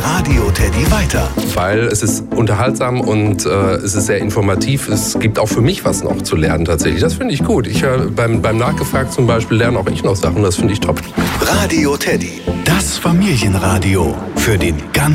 Radio Teddy weiter. Weil es ist unterhaltsam und es ist sehr informativ. Es gibt auch für mich was noch zu lernen tatsächlich. Das finde ich gut. Ich beim Nachgefragt zum Beispiel lerne auch ich noch Sachen. Das finde ich top. Radio Teddy, das Familienradio für den ganzen